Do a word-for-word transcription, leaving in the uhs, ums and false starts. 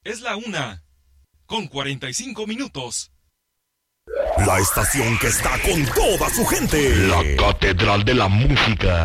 Es la una, con cuarenta y cinco minutos. La estación que está con toda su gente. La Catedral de la Música.